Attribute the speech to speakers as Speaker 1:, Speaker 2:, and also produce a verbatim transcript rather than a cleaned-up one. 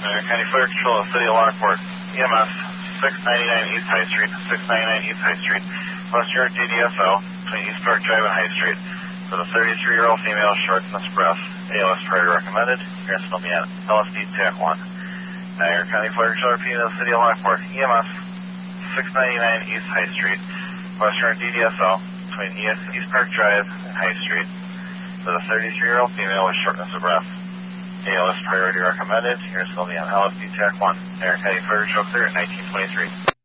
Speaker 1: Marion County Fire Control, City of Lockport, E M S, six ninety-nine East High Street, six ninety-nine East High Street, West York D D S O, between East Park Drive and High Street, for the thirty-three-year-old female, shortness breath, A L S priority recommended, appearance will be on L S D TAC one. Marion County Fire Control, repeating the City of Lockport, E M S, six ninety-nine East High Street, West York D D S O, between East Park Drive and High Street, for the thirty-three-year-old female with shortness of breath. A L S priority recommended. Here's still be on L S D TAC one. Marion County Fire Control clear at nineteen twenty-three.